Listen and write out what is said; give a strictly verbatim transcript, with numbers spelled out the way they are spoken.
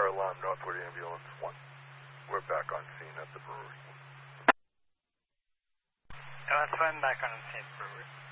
fire alarm, Northwood Ambulance one. We're back on scene at the brewery. Uh, that's one back on scene at the brewery.